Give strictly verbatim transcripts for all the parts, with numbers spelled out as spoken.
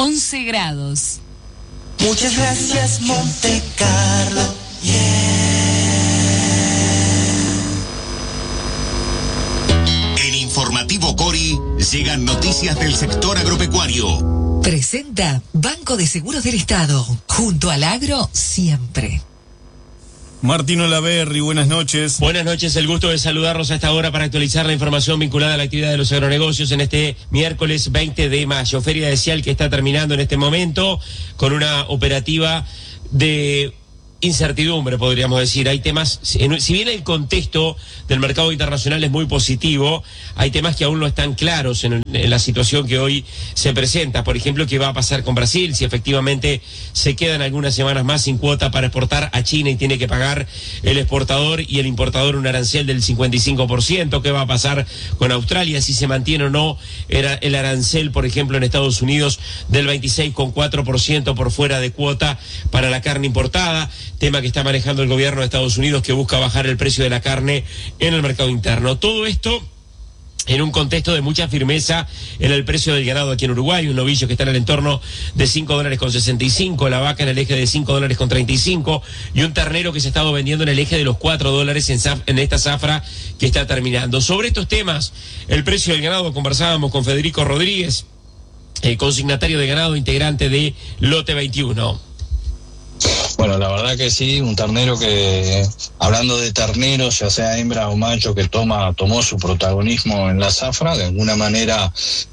once grados. Muchas gracias, Monte Carlo. En Informativo Cori llegan noticias del sector agropecuario. Presenta Banco de Seguros del Estado. Junto al agro, siempre. Martín Olaverri, buenas noches. Buenas noches, el gusto de saludarlos a esta hora para actualizar la información vinculada a la actividad de los agronegocios en este miércoles veinte de mayo. Feria de Cial que está terminando en este momento con una operativa de incertidumbre, podríamos decir. Hay temas, si bien el contexto del mercado internacional es muy positivo, hay temas que aún no están claros en, en la situación que hoy se presenta. Por ejemplo, ¿qué va a pasar con Brasil? Si efectivamente se quedan algunas semanas más sin cuota para exportar a China y tiene que pagar el exportador y el importador un arancel del cincuenta y cinco por ciento. ¿Qué va a pasar con Australia? Si se mantiene o no era el arancel, por ejemplo, en Estados Unidos del veintiséis coma cuatro por ciento por fuera de cuota para la carne importada. Tema que está manejando el gobierno de Estados Unidos, que busca bajar el precio de la carne en el mercado interno. Todo esto en un contexto de mucha firmeza en el precio del ganado aquí en Uruguay, un novillo que está en el entorno de cinco dólares con sesenta y cinco, la vaca en el eje de cinco dólares con treinta y cinco y un ternero que se ha estado vendiendo en el eje de los cuatro dólares en, en esta zafra que está terminando. Sobre estos temas, el precio del ganado, conversábamos con Federico Rodríguez, eh, consignatario de ganado, integrante de Lote veintiuno. Bueno, la verdad que sí, un ternero que, hablando de terneros, ya sea hembra o macho, que toma tomó su protagonismo en la zafra, de alguna manera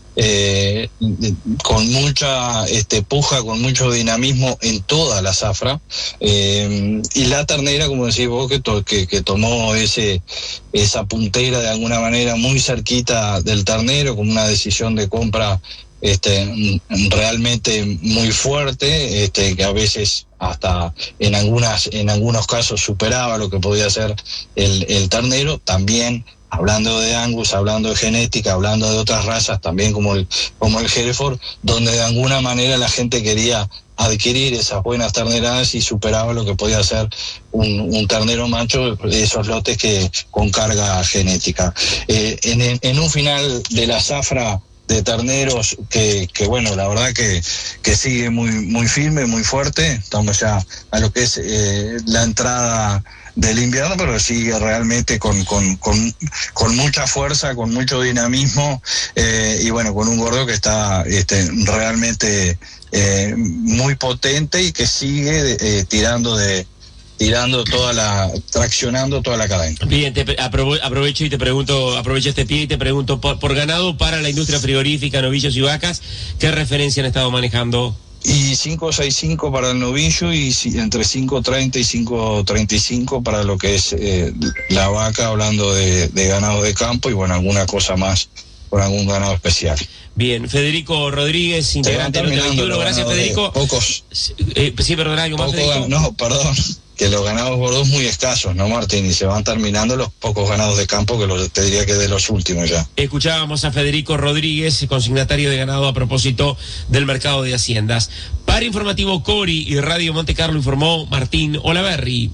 eh, con mucha este, puja, con mucho dinamismo en toda la zafra, eh, y la ternera, como decís vos, que, to, que, que tomó ese esa puntera de alguna manera muy cerquita del ternero, con una decisión de compra este realmente muy fuerte, este que a veces hasta en algunas en algunos casos superaba lo que podía ser el, el ternero. También hablando de Angus, hablando de genética, hablando de otras razas también como el como el Hereford, donde de alguna manera la gente quería adquirir esas buenas terneradas y superaba lo que podía ser un, un ternero macho, esos lotes que con carga genética. Eh, en, en un final de la zafra de terneros que, que bueno, la verdad que, que sigue muy, muy firme, muy fuerte. Estamos ya a lo que es eh, la entrada del invierno, pero sigue realmente con, con, con, con mucha fuerza, con mucho dinamismo, eh, y bueno, con un gordo que está este, realmente eh, muy potente y que sigue eh, tirando de tirando toda la, traccionando toda la cadena. Bien, te aprove, aprovecho y te pregunto, aprovecho este pie y te pregunto, por, por ganado para la industria frigorífica, novillos y vacas, ¿qué referencia han estado manejando? Y cinco sesenta y cinco para el novillo y entre cinco treinta y cinco treinta y cinco para lo que es eh, la vaca, hablando de, de ganado de campo y bueno, alguna cosa más por algún ganado especial. Bien, Federico Rodríguez, integrante del Lote veintiuno, gracias Federico. Pocos. Eh, sí, perdón, algo más, poco, Federico. No, perdón. Que los ganados gordos muy escasos, ¿no, Martín? Y se van terminando los pocos ganados de campo, que los, te diría que de los últimos ya. Escuchábamos a Federico Rodríguez, consignatario de ganado, a propósito del mercado de haciendas. Para Informativo Cori y Radio Monte Carlo informó Martín Olaverri.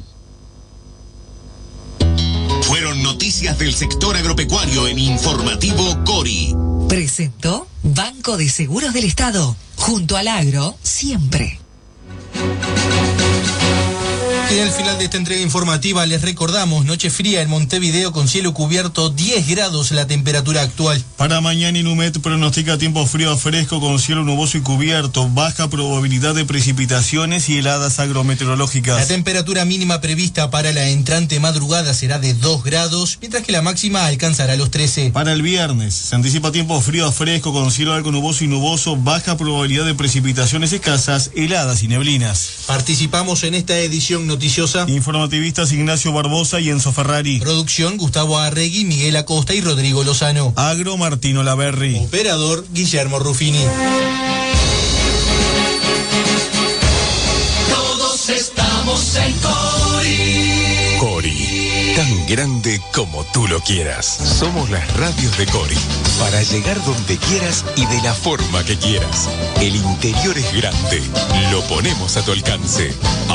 Fueron noticias del sector agropecuario en Informativo Cori. Presentó Banco de Seguros del Estado. Junto al agro, siempre. En el final de esta entrega informativa les recordamos, noche fría en Montevideo con cielo cubierto, diez grados la temperatura actual. Para mañana Inumet pronostica tiempo frío a fresco con cielo nuboso y cubierto, baja probabilidad de precipitaciones y heladas agrometeorológicas. La temperatura mínima prevista para la entrante madrugada será de dos grados, mientras que la máxima alcanzará los trece. Para el viernes se anticipa tiempo frío a fresco con cielo algo nuboso y nuboso, baja probabilidad de precipitaciones escasas, heladas y neblinas. Participamos en esta edición noticiosa. Informativistas Ignacio Barbosa y Enzo Ferrari. Producción Gustavo Arregui, Miguel Acosta y Rodrigo Lozano. Agro Martín Olaverri. Operador Guillermo Ruffini. Todos estamos en Cori. Cori, tan grande como tú lo quieras. Somos las radios de Cori, para llegar donde quieras y de la forma que quieras. El interior es grande, lo ponemos a tu alcance.